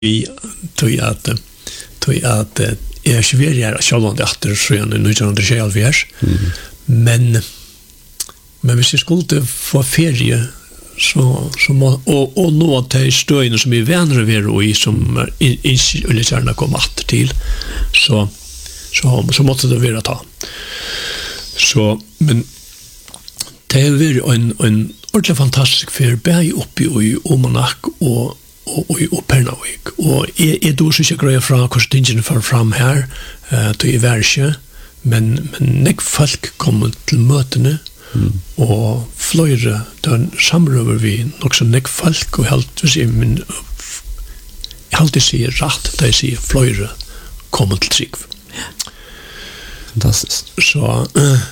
vi tog at jeg svær jeg selv om det etter så igjen i 1976, men hvis jeg skulle få ferie så må, og nå at de støyene som er venner ved og i som ikke litt gjerne kom etter til så måtte det være ta så, men det har vært en ordentlig fantastisk ferie bare oppe i Omanak og Pernavik og jeg då så ikke greier fra hvordan tingene får fram her til i verset men nek folk kommer til møtene og fløyre der samrøver vi nok så nek folk og helt hvis jeg alltid sier rett da jeg sier fløyre kommer til trygg fantastisk så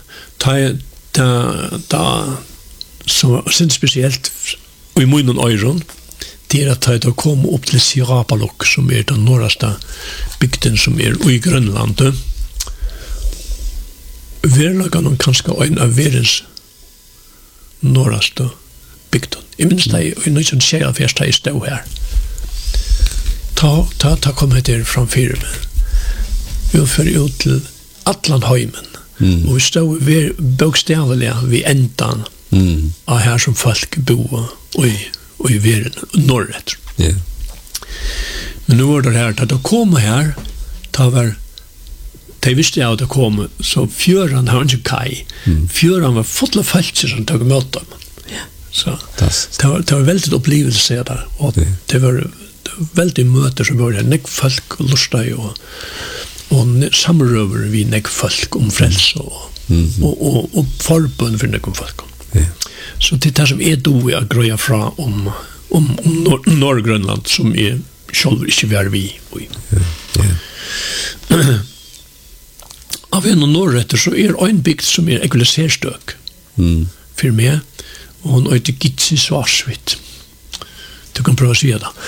da så synes spesielt og i munnen øyren det at jeg kom opp til Sirapalok som den norraste bygden som i Grønland verlaga noen kanskje en av verdens norraste bygden jeg minns det i nøysen skjea først da jeg stod her ta kom jeg der framfyr vi fører ut til Atlantheimen og vi stod bokstavelig vi endan av her som folk bor og i verden norrett. Yeah. Men nu var det her, da det kom her, de visste jeg at det kom, så fjøren har ikke kai. Fjøren var full av folk som tog møte dem. Så det var veldig opplevelse der, og det var veldig møter som var det, nek folk lustig, og samrøver vi nek folk om frelse, og forbund for nek folk. Så det er det som do jeg grøyer fra om Norr-Grønland som selv ikke var vi av en og norretter så en bygd som ekvaliserstøk for meg og hun heter Gitsi Svarsvitt du kan prøve å si det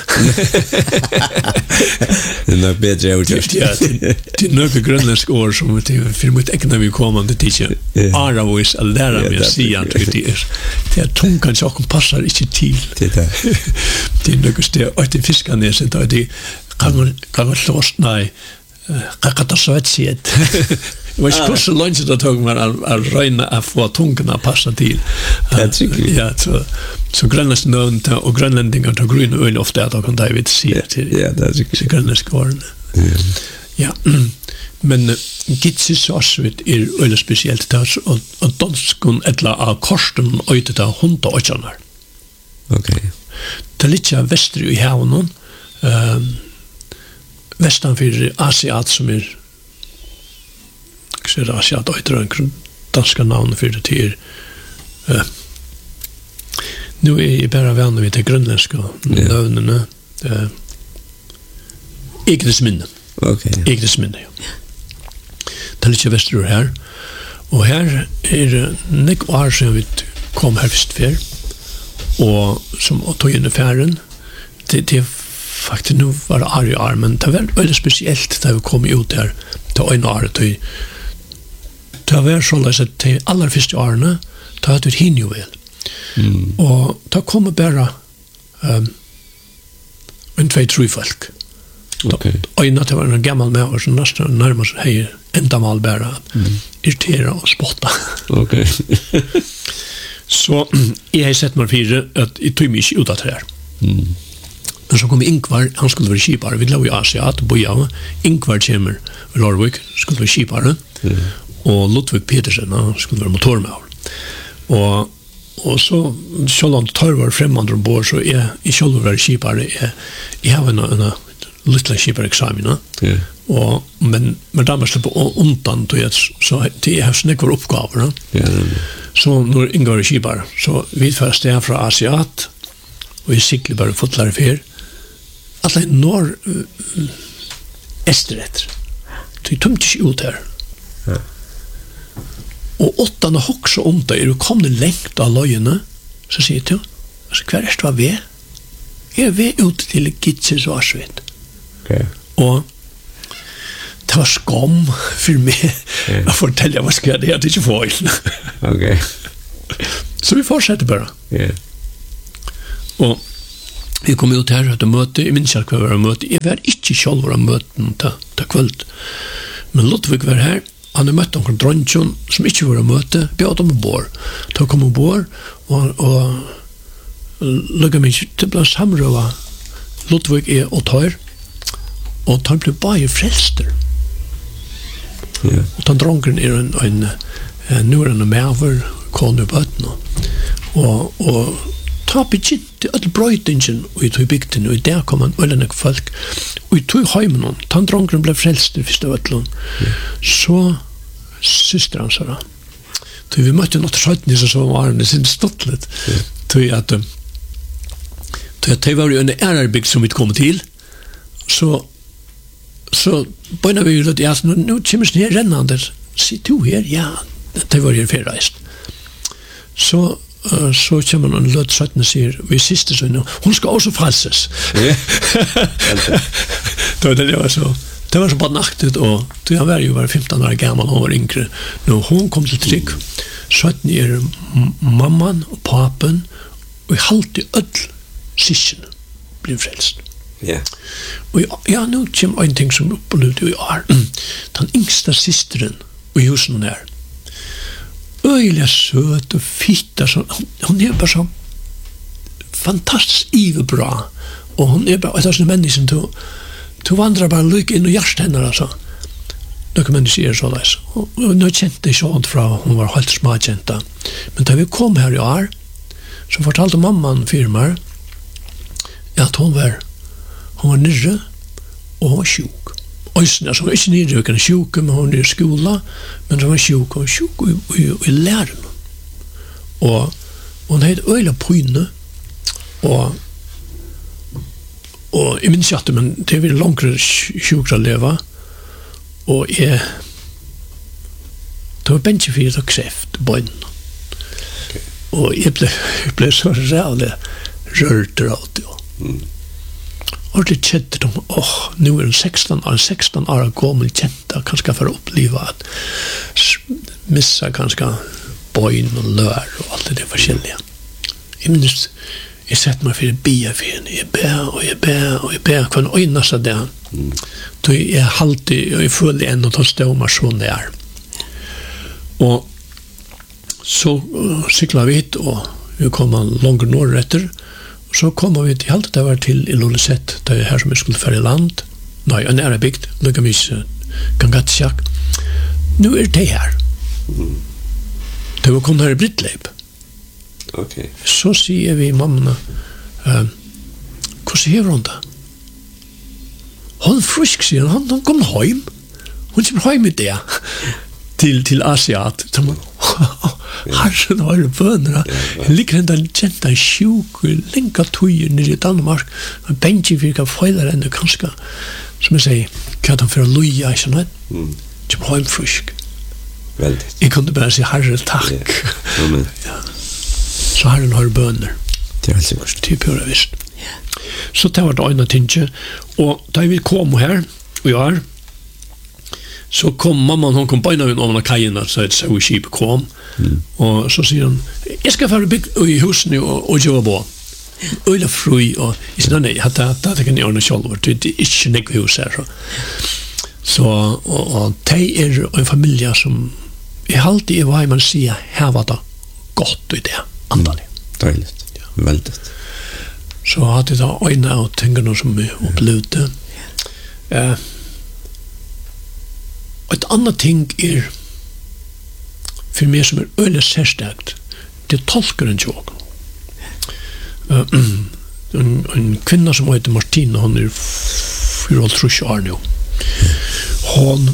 det er nok bedre utgjort det er nok grønlandsk år som for mitt ekne vi kommende tidser Aravois å lære meg å si det er tungan som passer ikke til det er nok det er fiskernes det er kan slås nei kakata svetsjet det var ikke så langt det tog meg å røyne å få tungen å passe til ja, så grønlandsk nøvn og grønlandinger tar grunn og øyne ofte at de kan David si til grønlandsk årene ja, men Gitsi Svarsvitt øyne spesielt og danskun etla av korsten øyne til hund og øyne det er litt vestri i havnen vestan for Asiat som så Asiat øyter en danska navn for det til nu jeg bare venner vi til grønlandske navnene Egnesminne Egnesminne det er litt vestur her og her nek år siden vi kom her først før og som tog inn i færen det faktisk nu var det år men det var veldig spesielt da vi kom ut her til øyne år det var sånn at til aller første årene da hadde vi hinne jo vel og da kom bare en 2-3 folk øyne det var en gammel med oss som nesten nærmest hei enda mal bare irritere og spotta så jeg har sett meg fire at jeg tog meg ikke ut av det her men så kom Ingvar, han skulle være skipare vi lå i Asiat, boja Ingvar kommer i Lorvik, skulle være skipare og Ludvig Petersen han skulle være motormaur og så selv om det tar var fremmande ombord så jeg selv være skipare jeg har en lille skipare-eksamen men da må jeg slippe undan så jeg har snakket oppgaver så når Ingvar er skipare så vi får sted fra Asiat og jeg sikler bare fotlare fer alle når esteretter så jeg tømte ikke ut her og åttene hokser om det du kommer lengt av løgene så sier jeg til hver er det ved? Jeg ved ut til Gitsi Svarsvitt og det var skam for meg å fortelle hva skal jeg det ikke få så vi fortsetter bare og vi kom ut her til møte, jeg minns ikke hva var møte, jeg var ikke selv var møten til kveld. Men Ludvig var her, han møtte noen dronjon som ikke var møte, bjød dem ombord. Da kom ombord, og lukket meg til å samrøve Ludvig og Tøyr, og Tøyr ble bare frelster. Ja. Og den dronken nu er en maver, kone i bøtten, og ta begitt til alle brøytingen og i tog bygden, og i der kom han øllende folk, og i tog heimen, den dronken ble frelster først av øtlån. Så syster han sa da, vi møtte noe skjøtten i så var det sin stått litt, at det var jo en ærerbygd som vi kom til, så bøyna vi jo litt, ja, nå kommer sånn her rennende, sier du her? Ja, det var her ferreist. Så kommer noen løt 17 og sier, vi siste sånn, hun skal også falses. Det var så bare naktet, og han var jo bare 15 år gammel, han var yngre. Når hun kom til trygg, 17 mamman og papen, og jeg halte ødel sysken ble frelst. Ja. Og ja, nå kommer en ting som opplevde i år. Den yngste systeren og husen her. Øyelig søt og fitta. Hun er bare så fantastisk ivebra. Og hun er bare et av sånne mennesker til vandrer bare lykke inn og hjertet henne, altså. Noen mennesker sier så leis. Og nå kjente jeg sånn fra hun var helt smakjenta. Men da vi kom her i år, så fortalte mammaen firmaer at hun var nyrre, og hun var sjuk. Altså, hun var ikke nyrre, hun var sjuk, men hun var i skola, men hun var sjuk, og sjuk i læren. Og hun hadde øyla pøyne, og jeg minns ikke, men det var langere sjuk å leve, og det var benchefyrt og kreft, bøyne. Og jeg ble så rævlig rørt av det, og det kjente de, nu er det 16 år gammel kjente, kanskje for å oppleve at missa kanskje bøyn og lør og alt det forskjellige. Jeg setter meg for å be for henne, jeg ber hver en øyneste av det. Jeg alltid, og jeg føler en og ta stå meg så nær. Og så sykla vi hit, og vi kom langt norr etter, og så kom vi til alt det var til i Lolesett, det er her som vi skulle fære i land, nei, en ære bygd, lukkamis Gangatsjak. Nå er det her. Det var kommet her i Brittleip. Okay. Så sier vi mamma, hvordan hever hun det? Hun frisk, sier han kom hjem. Hun kommer hjem i det. Til Asiat. Herren har bønner. Ligger den kjente sjuk, lenka tøyer nere i Danmark. Benji virka feiler enn kanskje, som jeg sier, hva han for å loja, ikke noe? Kommer hjem frisk. Veldig. Jeg kunne bare si herre, takk. Ja. Så herren har bønner. Det er helt sikkert. Det er pura visst. Så det var det øyne tinget. Og da vi kom her, og jeg så kom mamman, hon kom beina inn over kajen, så et sau skip kom, og så sier hun, jeg skal fære bygg i husen og jobba på. Øyla fri, og jeg sier, nei, det kan jeg gjøre selv, det er ikke nekve hus her. Så, og de er en familie som, jeg alltid er hva man sier, her var det godt i det, andalig. Deilig, veldig. Så hadde jeg da øyne og tingene som vi opplevde. Et annet ting er for meg som er øyelig særstegt, det tolker en tjåk. En kvinna som heter Martina, hun er 4,5 år nå. Hun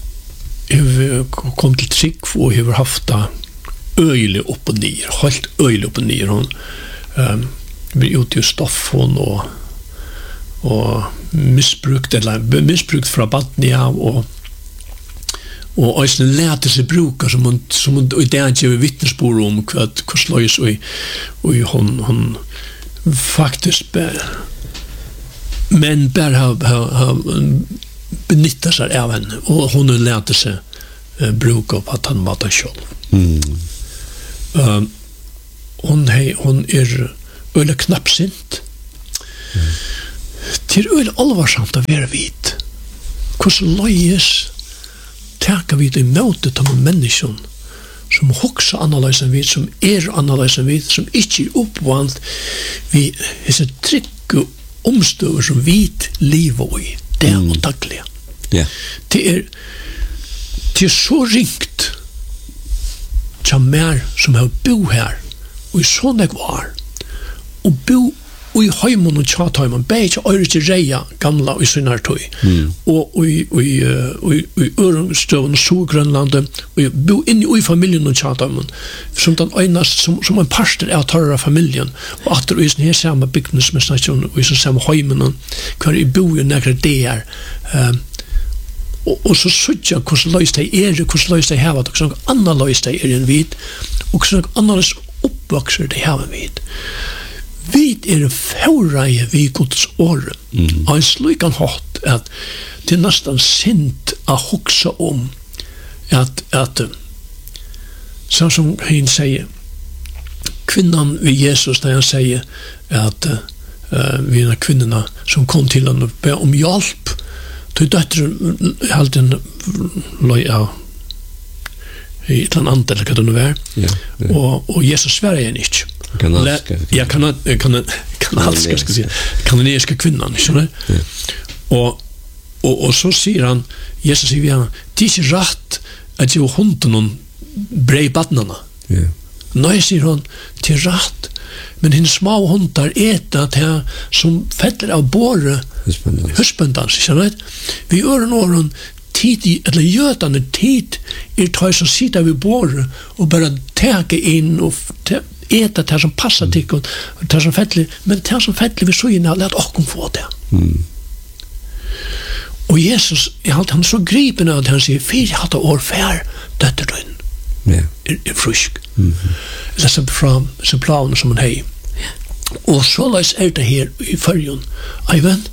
kom til trygg og har haft det øyelig opp og ned, helt øyelig opp og ned. Hun blir ute i stoffen og misbrukt fra baden av, og eisen lærte seg bruka som hun i det ikke vittnesbord om hva sløys og hun faktisk men bare har benyttet seg av henne, og hun lærte seg bruka på at han var det selv. Hun er øyelig knappsint, Till öl allvarsamt att vara vid. Hvordan løyes taker vi det møtet av mennesken som hokser annerledes enn vi, som annerledes enn vi, som ikke oppvant vi disse trygge omstøver som vi lever i, det og daglig. Ja. Det er så ringt til mer som har bo her og i sånne var og bo i heimen og tjateimen, bare ikke øyre til reia gamla og i sinne tøy. Og i Ørestøven og Solgrønlandet, og bo inn i familien og tjateimen, som den øynast, som en parster av tørre familien, og at det er i sånne her samme bygden som er snakket, og i sånne samme heimen, hver i bo i nekre der, og så sutja hvordan løys de hvordan løys de hever, hvordan anna løys de en vid, og hvordan anna løys oppvokser de hever vid. Vi fåreie vi Guds åre, og en slikan hatt at det nesten sint å hoksa om at sånn som han sier, kvinnan ved Jesus, der han sier at vi kvinnorna som kom til han og be om hjelp, til døtter helt en løy av i et eller annet, eller hva det nå er, og Jesus sverre igjen ikke. Kanadiske kvinnan, skjønner du? Og så sier han, Jesus sier vi han, det er ikke rett at jeg og hunden brei badnene. Nei, sier han, det er rett, men hennes små hundar eter til som feller av båre husbundans, skjønner du? Vi gjør åren tid, eller gjøtende tid, tar som sitter ved båre og bare teke inn og eta det som passar til og det som fettler, men det som fettler vi så inn at okkom få det. Og Jesus, han så gripen av det, han sier 4,5 år fær døtter du er frusk. Eller så planen som han hei. Og så løs det her i førjon, Eivind.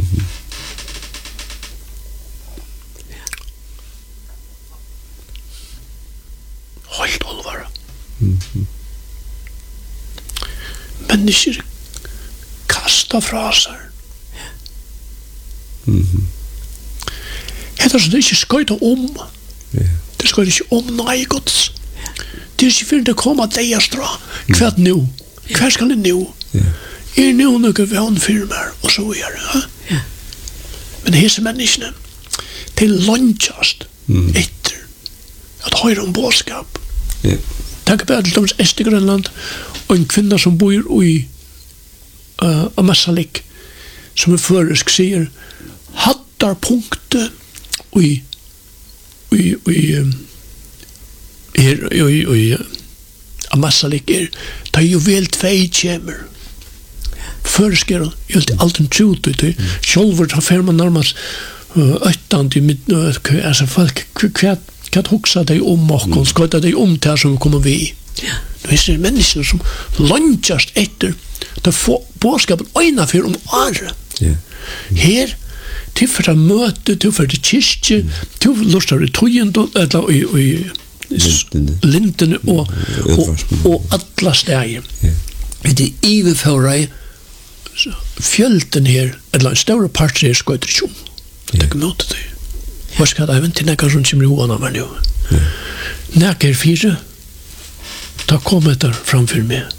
Helt alvara. Mennesker kasta fra seg. Det så det ikke skøyta om. Det skøyta ikke om nei gods. Det er ikke for det kommer deg a stra. Hva nu? Hva skal det nu? Er nu noe vannfirmer og så gjør det. Men hese menneskene til lunchast etter at høyre om bådskap. Takk på at de Estigrønland og en kvinna som bor i Amasalik som føresk sier hattar punktet i Amasalik det jo vel 2 kjemer føresk alt en trut sjolver tar ferma nærmast 8 i midten altså folk hva hoksa deg om og skøyta deg om til som kommer vi. Det er mennesker som lunchast etter det får bådskapen øyne for om året. Her, til for å møte, til for å kyrkje, til for å lusta i tøyen, eller i lintene og alle steder. Det er iverfører fjølten her, eller en større part her skøyter ikke om. Det er ikke møte det. Hva skal jeg vente til nekker som kommer i hoene av meg nå? Nekker 4, da kom etter framfor meg.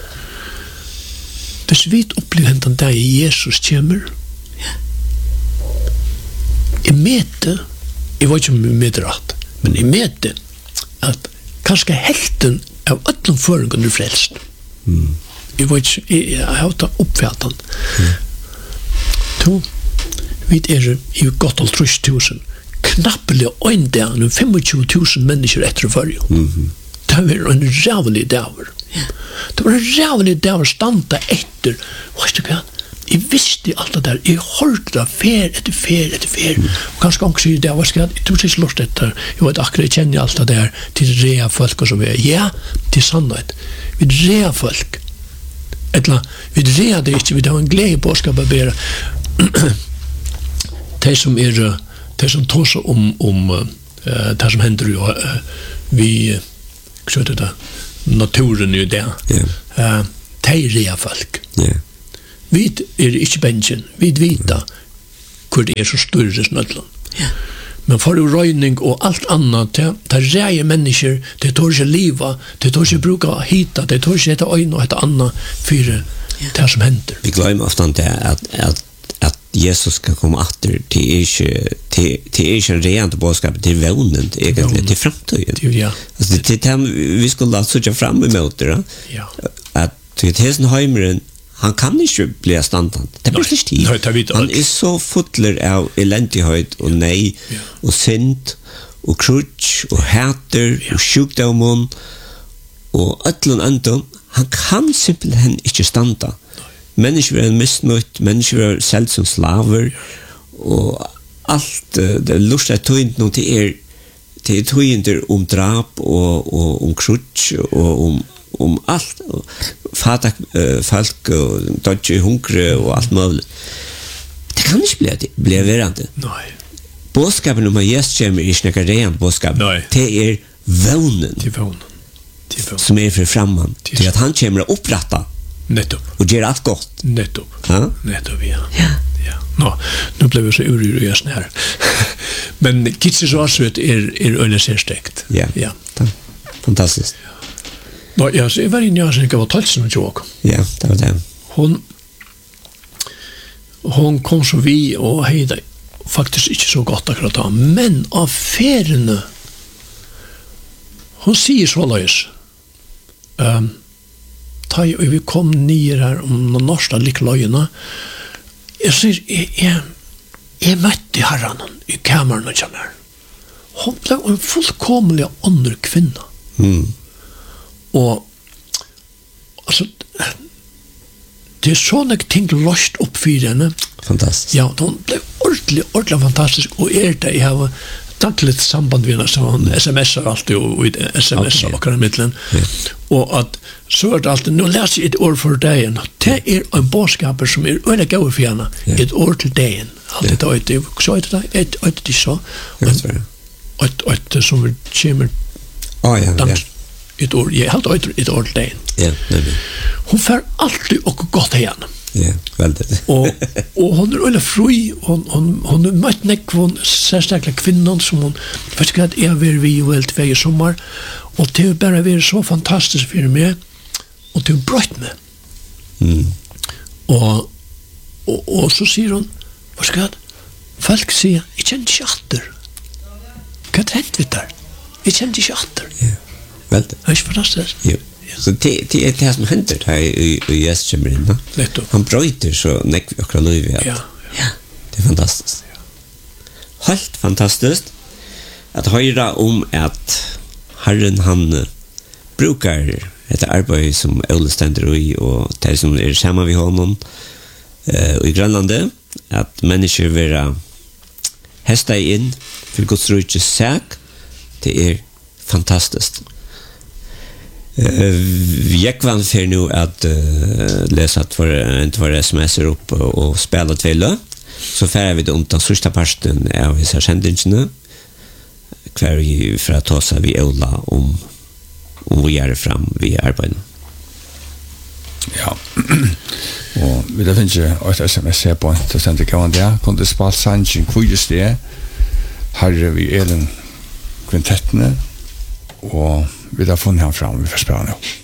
Hvis vi opplever hentan deg Jesus kommer, jeg møter, jeg vet ikke om jeg møter rett, men jeg møter at kanskje helten av ødelen føringen er frelst. Jeg vet ikke, jeg har tatt oppfattet. Vi i godt 30.000, knappelig øyndag, 25.000 mennesker etter føringen. Det var en rævlig dæver. Det var en rævlig dæver standa etter. Vet du hva? Jeg visste alt det der. Jeg holdt det fer etter fer. Og kanskje også sier det, jeg tror ikke lort etter. Jeg vet akkurat, jeg kjenner alt det der til rea folk og så videre. Ja, det er sannhet. Vi rea folk. Vi rea det ikke. Vi har en glede bådskap å bære. Det som tar seg om det som hender jo vi naturen er jo det rea folk Vi ikke bensin, vi vita hvor det så større snødlen. Ja. Men for røyning og alt annet, det reier mennesker, det tår ikke livet, det tår ikke bruka hita, det tår ikke heta øyne og heta annet for det som hender. Vi glemmer ofte det at Jesus skal komme atter til ikke rent bådskap, til vevnen, egentlig, til fremtiden. Ja. Altså, til dem vi skulle la sutja fram i møter, Ja. at til hesen heimeren, han kan ikke bli standant. Det blir ikke tid. Nei, det vet jeg. Han så fotler av elendighet og nei, og synd, og krutsk, og hater, og sjukdommen, og øtlen anton. Han kan simpelthen ikke standa. Mennesker er misnøyt, mennesker er selv som slaver, og alt, det lustig tøynt noe til tøynder om drap, og om krutsk, og om alt, fatak folk, og dodge hungre, og alt mulig. Det kan ikke bli verande. Nei. Bådskapen om at Jesus kommer er ikke noe rent bådskap. Nei. Det er vevnen Til vånen. som er for framman, til at han kommer å oppretta Nettopp. og gjør alt godt. Nettopp. Ja? Nettopp, ja. Ja. Ja. Nu blev vi så uryr i oss här. Men Kitsis Asvet öle särstekt. Ja. Ja. Fantastiskt. Nå, ja, så jeg var inne i Asvet, jeg var talsen og tjåk. Ja, det var det. Hon kom så vi og heide faktisk ikke så godt akkurat da, men av feriene hon sier så løys vi kom nyer her om den norske likløyene jeg sier jeg møtte herren i kammeren og kjenner hon ble en fullkomlig andre kvinne og altså det er sånne ting løst opp for henne. Fantastisk. Ja, hon ble ordentlig fantastisk, og det jeg har tatt litt samband med henne, så han sms'er alltid, og sms'er akkurat i midtelen, og at så det alltid, nå leser jeg et år for dagen, det en bådskaper som øyne gøy for henne, et år til dagen, alltid det øyne, så øyne det, et øyne de så, og et som kommer, et år, jeg helt øyne et år til dagen. Ja, nemlig. Hon får alltid och gott igen. Ja, väldigt. och hon är fri, hon mött nek hon särskilt kvinnan som hon vet att vi väl två i sommar och det är bara vi så fantastiskt för mig och det bröt mig. Och så säger hon vad ska jag folk säger jag känner chatter. Vad hänt vid där? Jag känner chatter. Ja. Väldigt. Det är fantastiskt. Ja. Så det är det som händer här i Jesus kommer in. Han bryter så näck vi akkurat nu vet. Ja. Det är fantastiskt. Helt fantastiskt att höra om att Herren han brukar ett arbete som Olle ständer i och det som är samma vid honom i Grönlandet att människor vara hästa in för Guds rike sak. Det är fantastiskt. Jag kan för nu att läsa att för sms'er upp och spela tvilla så får vi det om den sista parten av vissa sändningarna kvar vi för att ta sig vi Ola om vi gör fram vi arbetar. Ja. Och vi det finns ju ett sms på att sända kan det kunde spela sanchen kujust det har vi Ellen kvintettene och vi har funnit han fram vi får spela nu.